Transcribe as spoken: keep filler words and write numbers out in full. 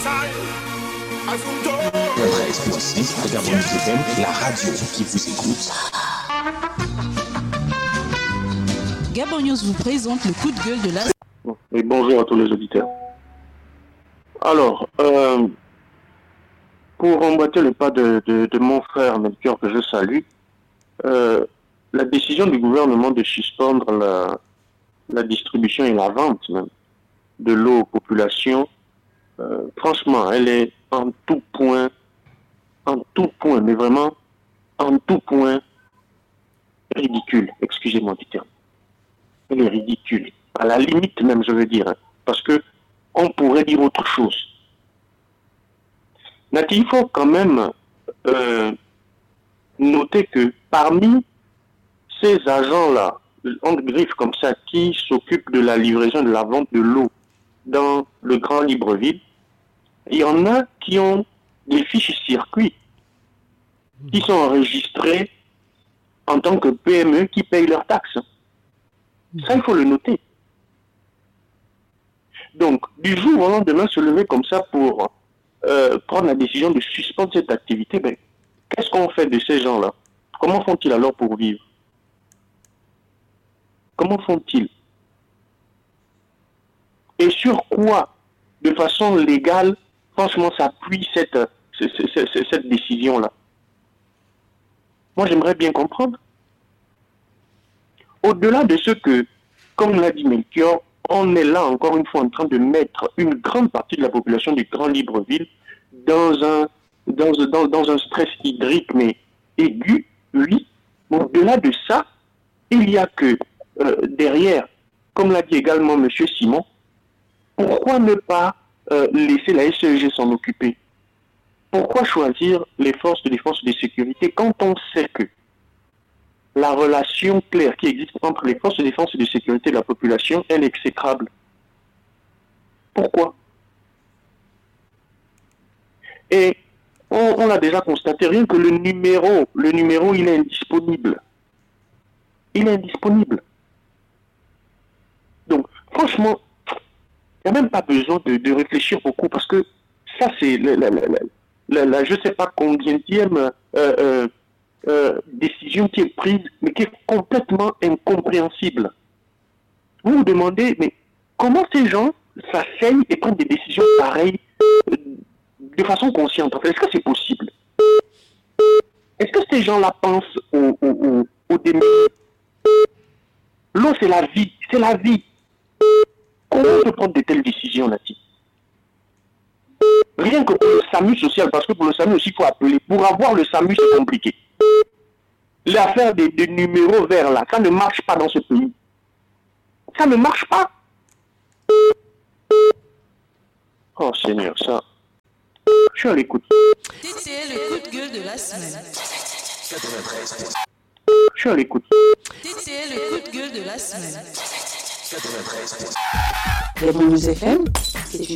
treize point cinq, Gabon News F M, la radio qui vous écoute. Gabon News vous présente le coup de gueule de la... Et bonjour à tous les auditeurs. Alors, euh, pour emboîter le pas de, de, de mon frère Melchior que je salue, euh, la décision du gouvernement de suspendre la, la distribution et la vente même de l'eau aux populations, euh, franchement, elle est en tout point, en tout point, mais vraiment en tout point ridicule, excusez-moi du terme. Elle est ridicule, à la limite même, je veux dire, hein, parce que on pourrait dire autre chose. Nati, il faut quand même euh, noter que parmi ces agents-là, en griffe comme ça, qui s'occupent de la livraison, de la vente de l'eau dans le Grand Libreville, il y en a qui ont des fiches circuits, qui sont enregistrés en tant que P M E qui payent leurs taxes. Ça, il faut le noter. Donc, du jour au lendemain, se lever comme ça pour euh, prendre la décision de suspendre cette activité, ben, qu'est-ce qu'on fait de ces gens-là? Comment font-ils alors pour vivre? Comment font-ils? Et sur quoi, de façon légale, franchement, s'appuie cette, cette, cette, cette décision-là? Moi, j'aimerais bien comprendre. Au-delà de ce que, comme l'a dit Melchior, on est là encore une fois en train de mettre une grande partie de la population du Grand Libreville dans un, dans, dans, dans un stress hydrique, mais aigu, oui. Au-delà de ça, il y a que euh, derrière, comme l'a dit également M. Simon, pourquoi ne pas euh, laisser la S E G s'en occuper? Pourquoi choisir les forces de défense et de sécurité quand on sait que la relation claire qui existe entre les forces de défense et de sécurité de la population est exécrable? Pourquoi? Et on, on a déjà constaté rien que le numéro, le numéro, il est indisponible. Il est indisponible. Donc, franchement, il n'y a même pas besoin de, de réfléchir beaucoup parce que ça, c'est la, la, la, la, la, je ne sais pas combienième euh, euh, euh, décision qui est prise, mais qui est complètement incompréhensible. Vous vous demandez, mais comment ces gens s'asseyent et prennent des décisions pareilles euh, de façon consciente? Est-ce que c'est possible? Est-ce que ces gens-là pensent au, au, au, au démon? L'eau, c'est la vie. C'est la vie. Comment on peut prendre de telles décisions là-dessus? Rien que pour le SAMU social, parce que pour le SAMU aussi, il faut appeler. Pour avoir le SAMU, c'est compliqué. L'affaire des, des numéros verts là, ça ne marche pas dans ce pays. Ça ne marche pas. Oh Seigneur, ça. Je suis à l'écoute. C'était le coup de gueule de la semaine. Je suis à l'écoute. C'était le coup de gueule de la semaine. quatre-vingt-treize. Gabon News F M, c'est une